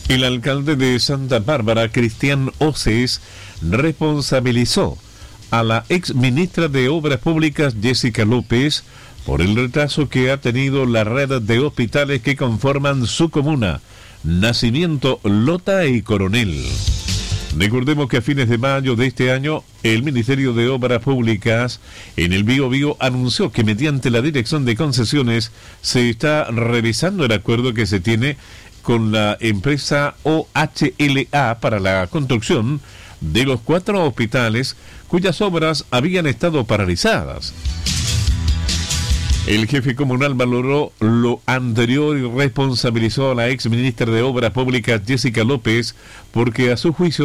El alcalde de Santa Bárbara, Cristian Oces, responsabilizó a la ex ministra de Obras Públicas, Jessica López, por el retraso que ha tenido la red de hospitales que conforman su comuna, Nacimiento, Lota y Coronel. Recordemos que a fines de mayo de este año, el Ministerio de Obras Públicas en el Biobío anunció que mediante la Dirección de Concesiones se está revisando el acuerdo que se tiene con la empresa OHLA para la construcción de los 4 hospitales cuyas obras habían estado paralizadas. El jefe comunal valoró lo anterior y responsabilizó a la ex ministra de Obras Públicas, Jessica López, porque a su juicio